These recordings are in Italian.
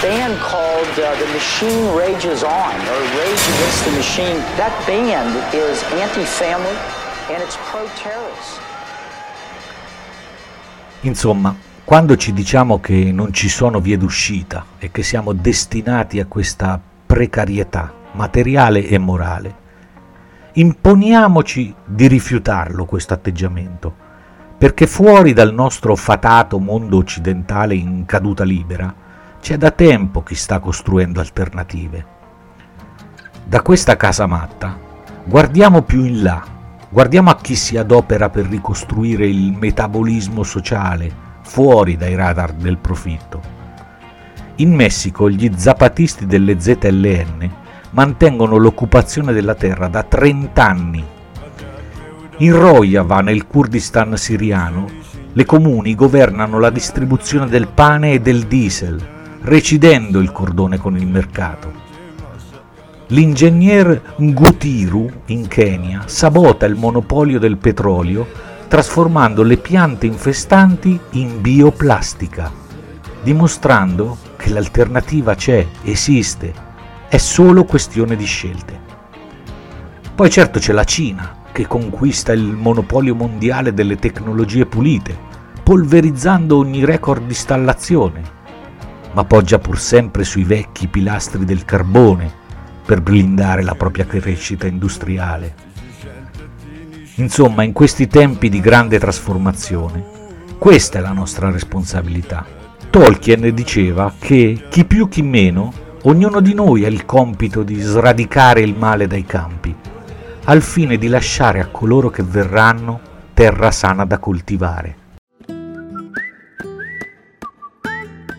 band called The Machine Rages On, or Rage Against the Machine. That band is anti-family and it's pro-terrorist. Insomma, quando ci diciamo che non ci sono vie d'uscita e che siamo destinati a questa precarietà materiale e morale, imponiamoci di rifiutarlo questo atteggiamento, perché fuori dal nostro fatato mondo occidentale in caduta libera c'è da tempo chi sta costruendo alternative. Da questa casamatta guardiamo più in là, guardiamo a chi si adopera per ricostruire il metabolismo sociale fuori dai radar del profitto. In Messico gli zapatisti delle ZLN mantengono l'occupazione della terra da 30 anni. In Rojava, nel Kurdistan siriano, le comuni governano la distribuzione del pane e del diesel, recidendo il cordone con il mercato. L'ingegner Ngutiru in Kenya sabota il monopolio del petrolio trasformando le piante infestanti in bioplastica, dimostrando che l'alternativa c'è, esiste, è solo questione di scelte. Poi certo c'è la Cina, che conquista il monopolio mondiale delle tecnologie pulite, polverizzando ogni record di installazione, ma poggia pur sempre sui vecchi pilastri del carbone per blindare la propria crescita industriale. Insomma, in questi tempi di grande trasformazione, questa è la nostra responsabilità. Tolkien diceva che chi più chi meno, ognuno di noi ha il compito di sradicare il male dai campi, al fine di lasciare a coloro che verranno terra sana da coltivare.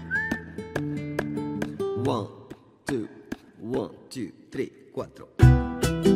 One, two, three, 4.